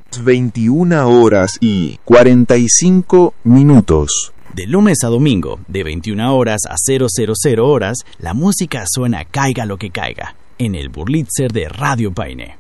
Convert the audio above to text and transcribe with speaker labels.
Speaker 1: 21:45.
Speaker 2: De lunes a domingo, de 21 horas a 000 horas, la música suena caiga lo que caiga, en el Burlitzer de Radio Paine.